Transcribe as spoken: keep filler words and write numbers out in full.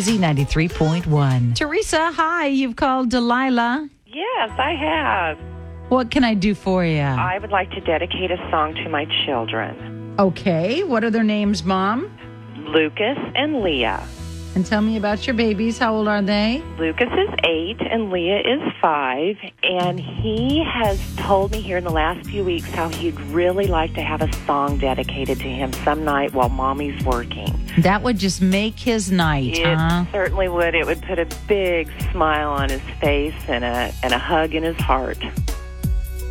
Z ninety-three point one. Teresa, hi. You've called Delilah. Yes, I have. What can I do for you? I would like to dedicate a song to my children, Okay. What are their names, Mom? Lucas and Leah. And tell me about your babies. How old are they? Lucas is eight and Leah is five, and he has told me here in the last few weeks how he'd really like to have a song dedicated to him some night while Mommy's working. That would just make his night, It huh? certainly would. It would put a big smile on his face and a and a hug in his heart.